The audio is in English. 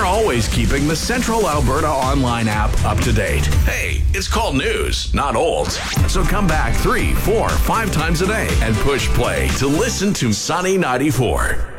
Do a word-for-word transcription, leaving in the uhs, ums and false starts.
always keeping the Central Alberta online app up to date. Hey, it's called news, not old. So come back three, four, five times a day and push play to listen to Sunny ninety-four.